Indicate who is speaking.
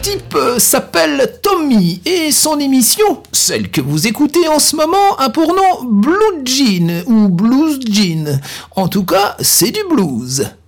Speaker 1: type s'appelle Tommy et son émission, celle que vous écoutez en ce moment, a pour nom Blue Jean ou Blues Jean. En tout cas, c'est du blues.